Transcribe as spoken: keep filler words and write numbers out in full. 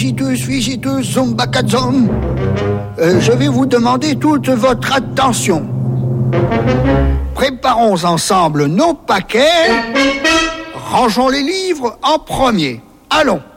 visiteuses, visiteuses, zombacazom. Euh, je vais vous demander toute votre attention. Préparons ensemble nos paquets. Rangeons les livres en premier. Allons.